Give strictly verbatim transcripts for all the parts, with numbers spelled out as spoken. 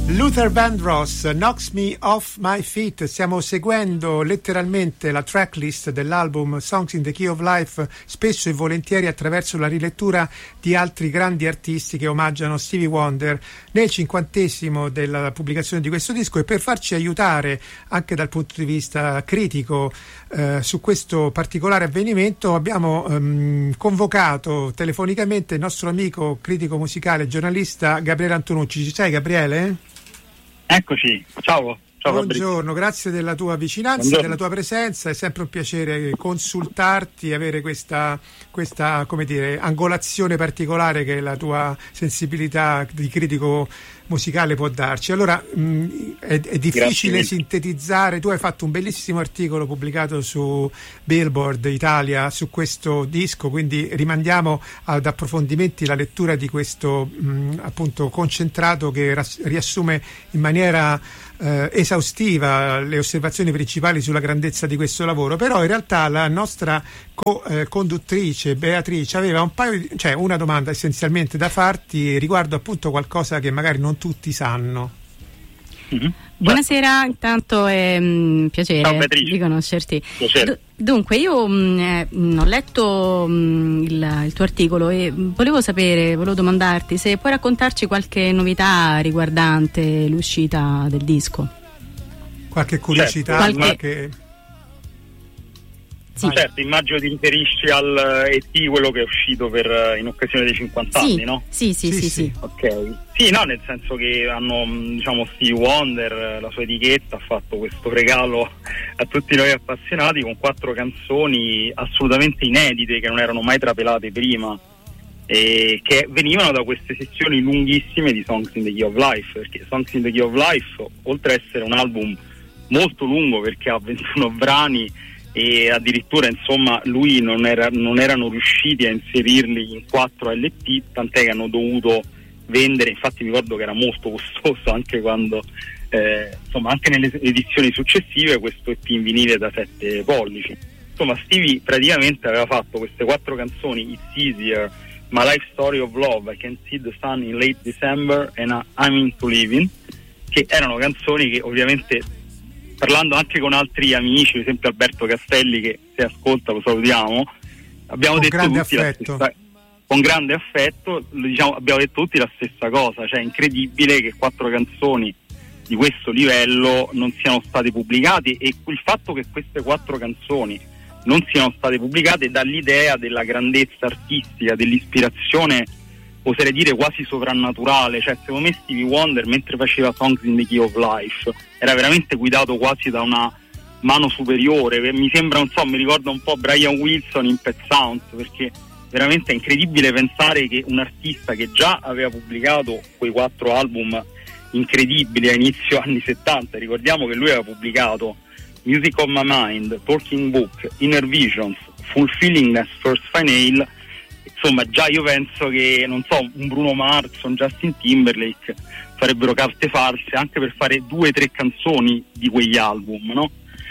Luther Vandross, Knocks Me Off My Feet. Stiamo seguendo letteralmente la tracklist dell'album Songs in the Key of Life, spesso e volentieri attraverso la rilettura di altri grandi artisti che omaggiano Stevie Wonder nel cinquantesimo della pubblicazione di questo disco. E per farci aiutare anche dal punto di vista critico eh, su questo particolare avvenimento abbiamo ehm, convocato telefonicamente il nostro amico critico musicale, giornalista Gabriele Antonucci. Ci sei, Gabriele? Eccoci, ciao. Ciao Buongiorno, Fabrizio. Grazie della tua vicinanza, Buongiorno. della tua presenza. È sempre un piacere consultarti, avere questa, questa come dire, angolazione particolare che la tua sensibilità di critico musicale può darci. Allora, mh, è, è difficile sintetizzare. Tu hai fatto un bellissimo articolo pubblicato su Billboard Italia su questo disco, quindi rimandiamo ad approfondimenti la lettura di questo mh, appunto concentrato che ras- riassume in maniera eh, esaustiva le osservazioni principali sulla grandezza di questo lavoro. Però in realtà la nostra co- eh, conduttrice Beatrice aveva un paio di, cioè una domanda essenzialmente da farti riguardo appunto qualcosa che magari non tutti sanno. Mm-hmm. Buonasera, intanto è un piacere di conoscerti. D- dunque io mh, eh, ho letto mh, il, il tuo articolo e volevo sapere, volevo domandarti se puoi raccontarci qualche novità riguardante l'uscita del disco. Qualche curiosità, certo, qualche... Sì. Certo, immagino ti riferisci al E P, quello che è uscito per, in occasione dei cinquanta sì, anni, no? Sì, sì, sì, sì, sì. Ok. Sì, no, nel senso che hanno, diciamo, Stevie Wonder, la sua etichetta, ha fatto questo regalo a tutti noi appassionati con quattro canzoni assolutamente inedite che non erano mai trapelate prima e che venivano da queste sessioni lunghissime di Songs in the Key of Life, perché Songs in the Key of Life, oltre a essere un album molto lungo perché ha ventuno brani e addirittura insomma lui non, era, non erano riusciti a inserirli in quattro L P, tant'è che hanno dovuto vendere, infatti mi ricordo che era molto costoso anche quando eh, insomma anche nelle edizioni successive questo E P in vinile da sette pollici. Insomma Stevie praticamente aveva fatto queste quattro canzoni, It's Easier, My Life Story of Love, I Can See the Sun in Late December and I'm Into Living, che erano canzoni che ovviamente, parlando anche con altri amici, per esempio Alberto Castelli, che se ascolta lo salutiamo, abbiamo con detto grande tutti affetto. La stessa, con grande affetto, diciamo, abbiamo detto tutti la stessa cosa, cioè è incredibile che quattro canzoni di questo livello non siano state pubblicate, e il fatto che queste quattro canzoni non siano state pubblicate dà l'idea della grandezza artistica, dell'ispirazione, oserei dire quasi sovrannaturale. Cioè secondo me Stevie Wonder, mentre faceva Songs in the Key of Life, era veramente guidato quasi da una mano superiore. Mi sembra, non so, mi ricorda un po' Brian Wilson in Pet Sounds, perché veramente è incredibile pensare che un artista che già aveva pubblicato quei quattro album incredibili a inizio anni settanta, ricordiamo che lui aveva pubblicato Music of My Mind, Talking Book, Inner Visions, Fulfillingness, First Final. Insomma, già io penso che, non so, un Bruno Mars, un Justin Timberlake farebbero carte false anche per fare due o tre canzoni di quegli album, no?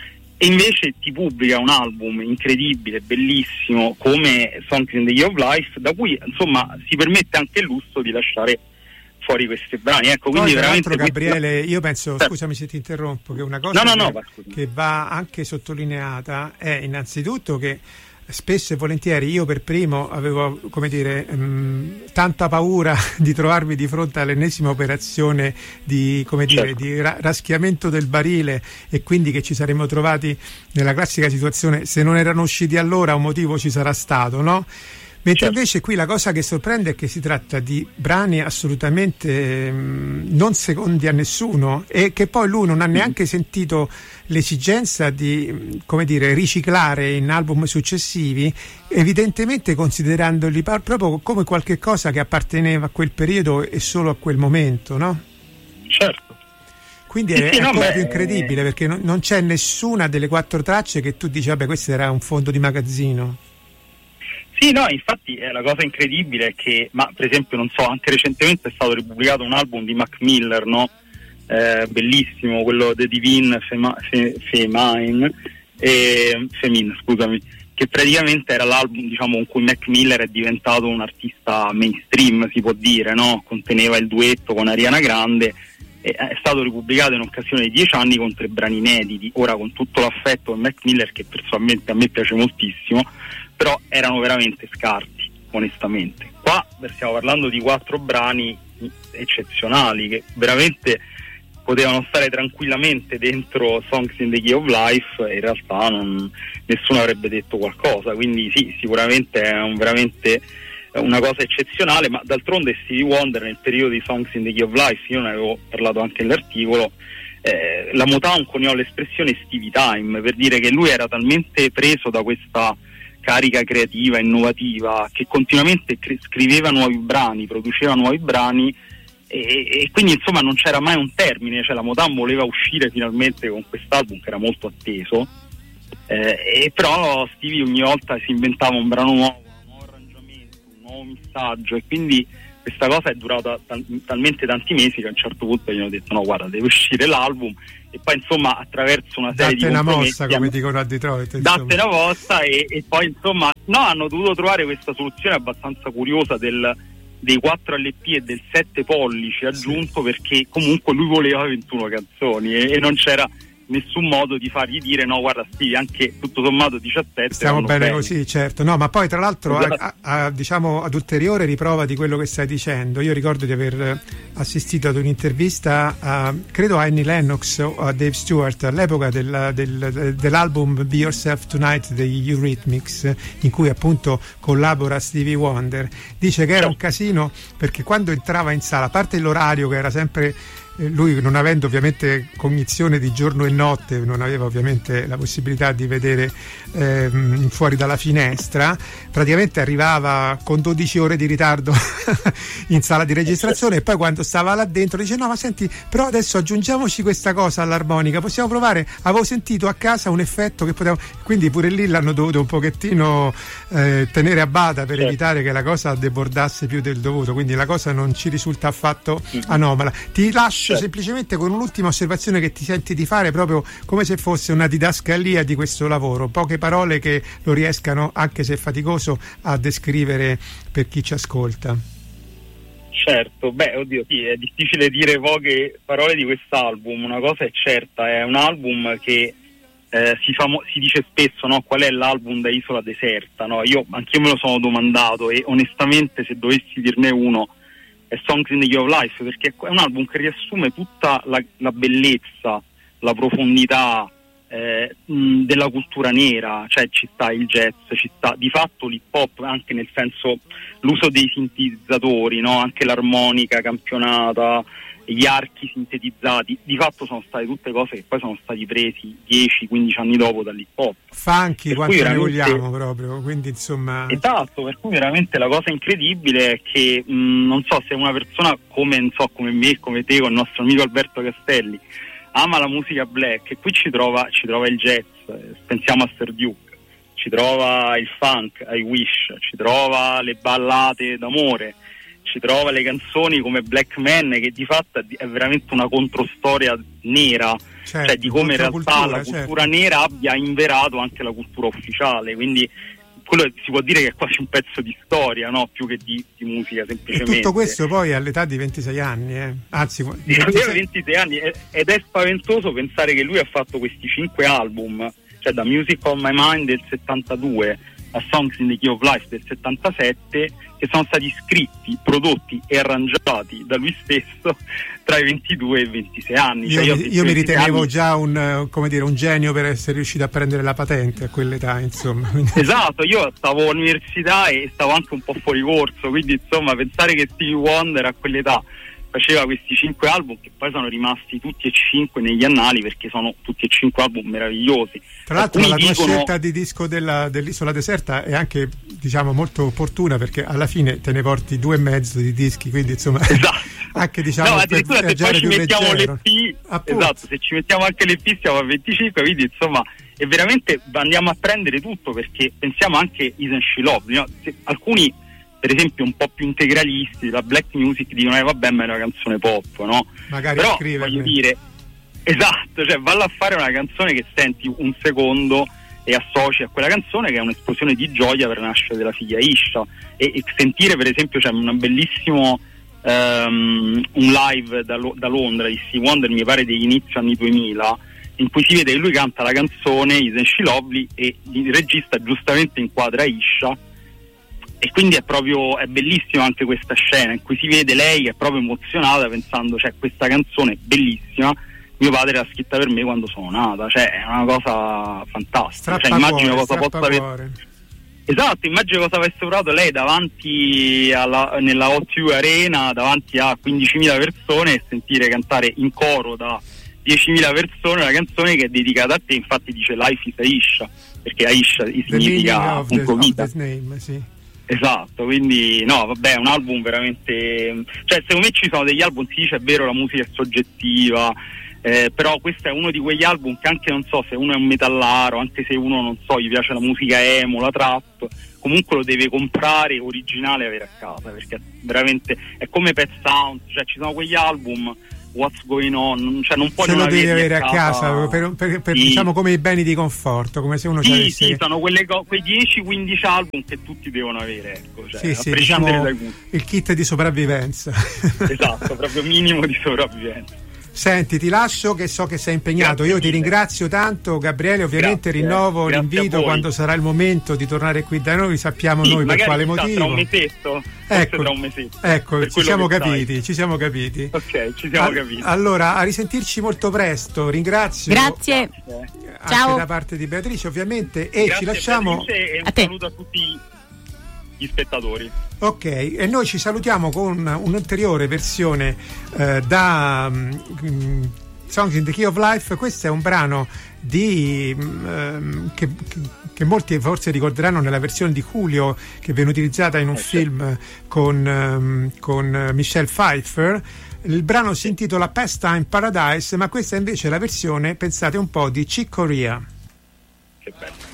E invece ti pubblica un album incredibile, bellissimo, come Songs in the Key of Life, da cui, insomma, si permette anche il lusso di lasciare fuori questi brani. Ecco, quindi Poi, veramente tra l'altro, Gabriele, questo... io penso, scusami se ti interrompo, che una cosa no, no, che, no, che va anche sottolineata è innanzitutto che spesso e volentieri io per primo avevo, come dire, mh, tanta paura di trovarmi di fronte all'ennesima operazione di, come dire, certo. di ra- raschiamento del barile, e quindi che ci saremmo trovati nella classica situazione: se non erano usciti allora un motivo ci sarà stato, no? Mentre certo. invece qui la cosa che sorprende è che si tratta di brani assolutamente mh, non secondi a nessuno, e che poi lui non ha neanche sentito l'esigenza di, come dire, riciclare in album successivi, evidentemente considerandoli par- proprio come qualche cosa che apparteneva a quel periodo e solo a quel momento, no? Certo. Quindi sì, è, sì, è no, ancora beh, più incredibile, perché non, non c'è nessuna delle quattro tracce che tu dici vabbè, questo era un fondo di magazzino. Sì, no, infatti eh, la cosa incredibile è che, ma per esempio, non so, anche recentemente è stato ripubblicato un album di Mac Miller, no? Eh, bellissimo, quello The Divine Fema- Fe- Femine, eh, Femin, scusami, che praticamente era l'album, diciamo, con cui Mac Miller è diventato un artista mainstream, si può dire, no? Conteneva il duetto con Ariana Grande, è stato ripubblicato in occasione dei dieci anni con tre brani inediti. Ora, con tutto l'affetto per Mac Miller, che personalmente a me piace moltissimo, però erano veramente scarti, onestamente. Qua stiamo parlando di quattro brani eccezionali che veramente potevano stare tranquillamente dentro Songs in the Key of Life, e in realtà non, nessuno avrebbe detto qualcosa. Quindi sì, sicuramente è un, veramente una cosa eccezionale, ma d'altronde Stevie Wonder nel periodo di Songs in the Key of Life, io ne avevo parlato anche nell'articolo, eh, la Motown coniò l'espressione Stevie Time per dire che lui era talmente preso da questa carica creativa, innovativa, che continuamente cre- scriveva nuovi brani, produceva nuovi brani, e, e quindi insomma non c'era mai un termine, cioè la Motown voleva uscire finalmente con quest'album che era molto atteso, eh, e però Stevie ogni volta si inventava un brano nuovo, nuovo missaggio, e quindi questa cosa è durata tal- talmente tanti mesi che a un certo punto gli hanno detto no, guarda, deve uscire l'album, e poi insomma attraverso una serie datte di una compromessi mossa, come dicono a Detroit, datte una mossa, e, e poi insomma no, hanno dovuto trovare questa soluzione abbastanza curiosa del, dei quattro L P e del sette pollici aggiunto, sì, perché comunque lui voleva ventuno canzoni e, e non c'era nessun modo di fargli dire no, guarda Stevie, anche tutto sommato diciassette stiamo bene, bene così, certo. No, ma poi tra l'altro a, a, a, diciamo ad ulteriore riprova di quello che stai dicendo, io ricordo di aver assistito ad un'intervista a, credo a Annie Lennox o a Dave Stewart all'epoca del, del, dell'album Be Yourself Tonight degli Eurythmics, in cui appunto collabora Stevie Wonder. Dice che era un casino perché quando entrava in sala, a parte l'orario che era sempre, lui non avendo ovviamente cognizione di giorno e notte, non aveva ovviamente la possibilità di vedere ehm, fuori dalla finestra, praticamente arrivava con dodici ore di ritardo in sala di registrazione, e poi quando stava là dentro dice no, ma senti, però adesso aggiungiamoci questa cosa all'armonica, possiamo provare, avevo sentito a casa un effetto che potevamo, quindi pure lì l'hanno dovuto un pochettino eh, tenere a bada per certo. evitare che la cosa debordasse più del dovuto, quindi la cosa non ci risulta affatto anomala. Ti lascio certo. semplicemente con un'ultima osservazione che ti senti di fare, proprio come se fosse una didascalia di questo lavoro, poche parole che lo riescano, anche se faticoso, a descrivere per chi ci ascolta. Certo, beh, oddio, sì, è difficile dire poche parole di quest'album. Una cosa è certa, è un album che eh, si, famo- si dice spesso, no, qual è l'album da isola deserta, no? Io anch'io me lo sono domandato, e onestamente se dovessi dirne uno è Songs in the Key of Life, perché è un album che riassume tutta la, la bellezza, la profondità eh, mh, della cultura nera, cioè ci sta il jazz, ci sta di fatto l'hip hop, anche nel senso l'uso dei sintetizzatori, no? Anche l'armonica campionata, gli archi sintetizzati, di fatto sono state tutte cose che poi sono stati presi dieci quindici anni dopo dall'hip hop. Funky, per quanto ne vogliamo proprio, quindi insomma... Esatto, per cui veramente la cosa incredibile è che mh, non so se una persona come, non so, come me, come te, con il nostro amico Alberto Castelli, ama la musica black, e qui ci trova, ci trova il jazz, pensiamo a Sir Duke, ci trova il funk, I Wish, ci trova le ballate d'amore, ci trova le canzoni come Black Man, che di fatto è veramente una controstoria nera, certo, cioè di come in realtà la cultura certo. nera abbia inverato anche la cultura ufficiale, quindi quello si può dire che è quasi un pezzo di storia, no? Più che di, di musica semplicemente. E tutto questo poi all'età di ventisei anni, eh? Anzi, di ventisei... ventisei anni, ed è spaventoso pensare che lui ha fatto questi cinque album, cioè da Music on My Mind del settantadue a Songs in the Key of Life del settantasette, che sono stati scritti, prodotti e arrangiati da lui stesso tra i ventidue e i ventisei anni. Io, cioè io, io mi ritenevo anni... già un, come dire, un genio per essere riuscito a prendere la patente a quell'età, insomma. Esatto, io stavo all'università e stavo anche un po' fuori corso, quindi insomma pensare che Stevie Wonder a quell'età faceva questi cinque album, che poi sono rimasti tutti e cinque negli annali, perché sono tutti e cinque album meravigliosi. Tra l'altro alcuni la tua dicono... scelta di disco della, dell'Isola Deserta è anche, diciamo, molto opportuna, perché alla fine te ne porti due e mezzo di dischi, quindi insomma esatto. anche diciamo no, addirittura per se poi ci mettiamo leggero. l'E P, esatto, se ci mettiamo anche l'E P siamo a venticinque, quindi insomma e veramente andiamo a prendere tutto, perché pensiamo anche Isn't She Lovely, no? Se alcuni per esempio un po' più integralisti, la black music dicono eh vabbè, ma è una canzone pop, no? Magari però scriverle. Voglio dire, esatto, cioè valla a fare una canzone che senti un secondo e associ a quella canzone, che è un'esplosione di gioia per la nascita della figlia Isha, e, e sentire per esempio c'è un bellissimo um, un live da, da Londra di Stevie Wonder, mi pare degli inizi anni duemila, in cui si vede che lui canta la canzone Isn't She Lovely e il regista giustamente inquadra Aisha, e quindi è proprio è bellissima anche questa scena in cui si vede lei che è proprio emozionata pensando, cioè, questa canzone è bellissima, mio padre l'ha scritta per me quando sono nata, cioè è una cosa fantastica, cioè, immagino cosa possa aver esatto, immagino cosa avesse provato lei davanti alla, nella O due Arena davanti a quindicimila persone e sentire cantare in coro da diecimila persone una canzone che è dedicata a te, infatti dice Life is Aisha, perché Aisha significa appunto vita. Name, sì. Esatto, quindi no, vabbè, è un album veramente, cioè secondo me ci sono degli album, si dice è vero, la musica è soggettiva, eh, però questo è uno di quegli album che anche non so se uno è un metallaro, anche se uno non so gli piace la musica emo, la trap, comunque lo deve comprare originale e avere a casa, perché veramente è come Pet Sounds, cioè ci sono quegli album What's Going On, cioè non puoi se non lo devi avere a casa, casa per, per, per, sì. diciamo come i beni di conforto, come se uno sì, avesse... sì, sono quelle co- quei dieci quindici album che tutti devono avere, ecco, cioè, sì, a sì, prescindere diciamo dai gusti. Il kit di sopravvivenza. Esatto, proprio minimo di sopravvivenza. Senti, ti lascio che so che sei impegnato. Grazie Io mille. ti ringrazio tanto, Gabriele. Ovviamente Grazie, rinnovo grazie l'invito quando sarà il momento di tornare qui da noi. Sappiamo sì, noi per quale chissà, motivo. Tra un mesetto, ecco, tra un mesetto. Ecco, ci siamo capiti, sai. ci siamo capiti. Ok, ci siamo a- capiti. Allora, a risentirci molto presto. Ringrazio. Grazie. Grazie. Anche Ciao. da parte di Beatrice, ovviamente. E Grazie, ci lasciamo. Beatrice, e un a te. saluto a tutti gli spettatori. Ok, e noi ci salutiamo con un'ulteriore versione eh, da um, Songs in the Key of Life. Questo è un brano di um, che, che molti forse ricorderanno nella versione di Julio, che viene utilizzata in un eh, film con, um, con Michelle Pfeiffer. Il brano si intitola Pastime Paradise, ma questa invece è la versione, pensate un po', di Chick Corea. Che bello.